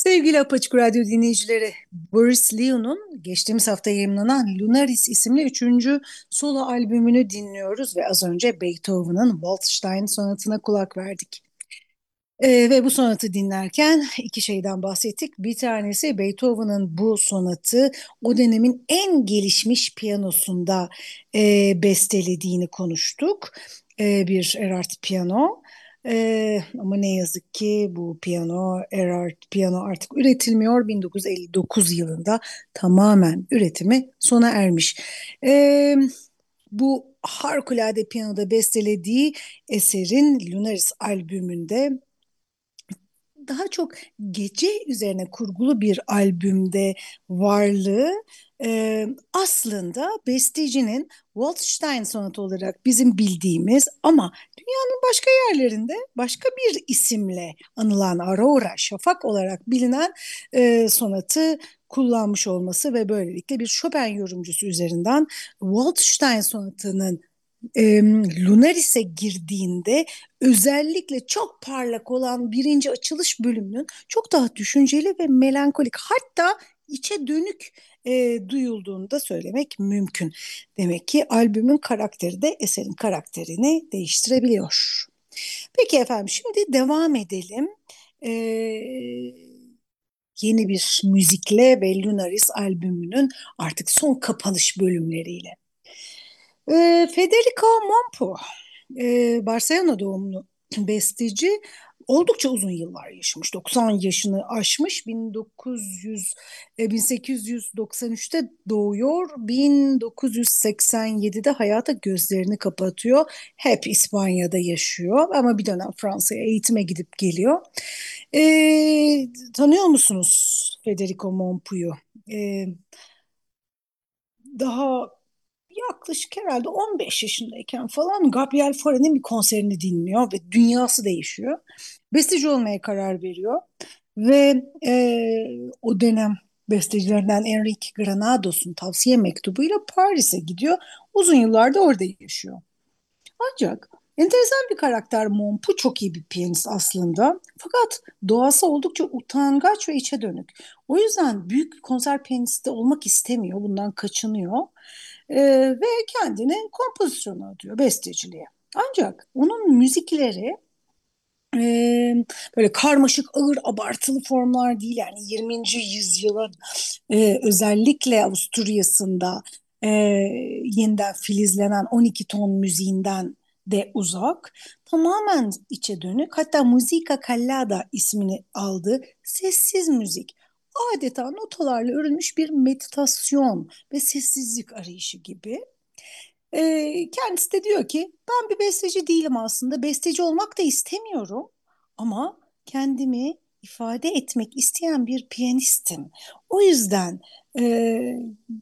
Sevgili Apaçık Radyo dinleyicileri, Boris Lion'un geçtiğimiz hafta yayımlanan Lunaris isimli üçüncü solo albümünü dinliyoruz ve az önce Beethoven'ın Waldstein sonatına kulak verdik. Ve bu sonatı dinlerken iki şeyden bahsettik. Bir tanesi Beethoven'ın bu sonatı o dönemin en gelişmiş piyanosunda bestelediğini konuştuk. Bir Erard piyano. Ama ne yazık ki bu Erard piyano artık üretilmiyor. 1959 yılında tamamen üretimi sona ermiş. E, Bu harikulade piyanoda bestelediği eserin Lunaris albümünde daha çok gece üzerine kurgulu bir albümde varlığı aslında bestecinin Waldstein sonatı olarak bizim bildiğimiz ama dünyanın başka yerlerinde başka bir isimle anılan Aurora, Şafak olarak bilinen sonatı kullanmış olması ve böylelikle bir Chopin yorumcusu üzerinden Waldstein sonatının Lunaris'e girdiğinde özellikle çok parlak olan birinci açılış bölümünün çok daha düşünceli ve melankolik, hatta içe dönük duyulduğunu da söylemek mümkün. Demek ki albümün karakteri de eserin karakterini değiştirebiliyor. Peki efendim, şimdi devam edelim. E, Yeni bir müzikle ve Lunaris albümünün artık son kapanış bölümleriyle. Federico Mompo, Barcelona doğumlu besteci, oldukça uzun yıllar yaşamış. 90 yaşını aşmış. 1893'te doğuyor. 1987'de hayata gözlerini kapatıyor. Hep İspanya'da yaşıyor ama bir dönem Fransa'ya eğitime gidip geliyor. Tanıyor musunuz Federico Mompo'yu? Ee, Daha yaklaşık herhalde 15 yaşındayken falan Gabriel Faurè'nin bir konserini dinliyor ve dünyası değişiyor. Besteci olmaya karar veriyor ve o dönem bestecilerinden Enrique Granados'un tavsiye mektubuyla Paris'e gidiyor. Uzun yıllarda orada yaşıyor. Ancak enteresan bir karakter Monpu, çok iyi bir piyanist aslında. Fakat doğası oldukça utangaç ve içe dönük. O yüzden büyük konser piyanisti olmak istemiyor, bundan kaçınıyor. Ve kendini kompozisyona atıyor, besteciliğe. Ancak onun müzikleri böyle karmaşık, ağır, abartılı formlar değil. Yani 20. yüzyılın özellikle Avusturya'sında e, yeniden filizlenen 12 ton müziğinden de uzak, tamamen içe dönük. Hatta Musica Callada ismini aldı. Sessiz müzik. Adeta notalarla örülmüş bir meditasyon ve sessizlik arayışı gibi. Kendisi de diyor ki ben bir besteci değilim aslında. Besteci olmak da istemiyorum. Ama kendimi ifade etmek isteyen bir piyanistim. O yüzden e,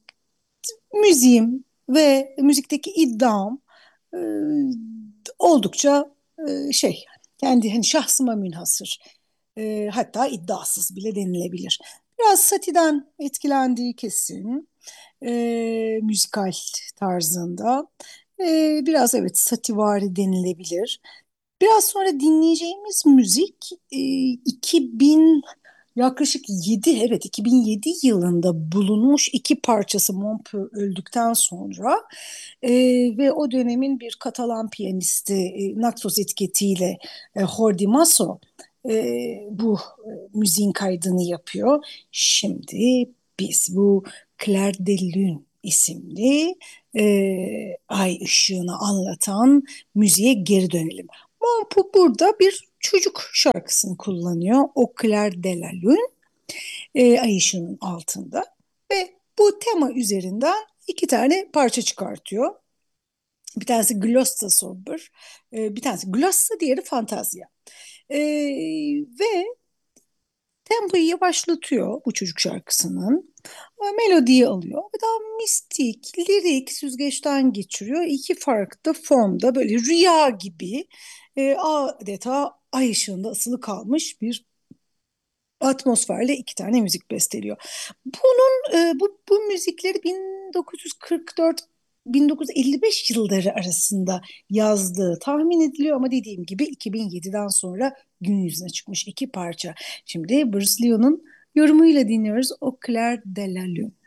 müziğim ve müzikteki iddiam e, oldukça kendi hani şahsıma münhasır. Hatta iddiasız bile denilebilir. Biraz Satie'den etkilendiği kesin, müzikal tarzında. Biraz evet Sativari denilebilir. Biraz sonra dinleyeceğimiz müzik 2000, yaklaşık 2007 yılında bulunmuş iki parçası Monteux öldükten sonra, e, ve o dönemin bir Katalan piyanisti Naxos etiketiyle Jordi Masso bu müziğin kaydını yapıyor. Şimdi biz bu Clair de Lune isimli ay ışığını anlatan müziğe geri dönelim. Monpu burada bir çocuk şarkısını kullanıyor. O Clair de la Lune, ay ışığının altında, ve bu tema üzerinden iki tane parça çıkartıyor. Bir tanesi Glossa Sober, bir tanesi Glossa, diğeri Fantazya. E, Ve tempoyu yavaşlatıyor bu çocuk şarkısının. Melodiyi alıyor ve daha mistik, lirik süzgeçten geçiriyor. İki farklı formda, böyle rüya gibi, adeta ay ışığında asılı kalmış bir atmosferle iki tane müzik besteliyor. Bu müzikleri 1944 1955 yılları arasında yazdığı tahmin ediliyor ama dediğim gibi 2007'den sonra gün yüzüne çıkmış iki parça. Şimdi Bruce Lee'nin Yorumuyla dinliyoruz. Au clair de la lune.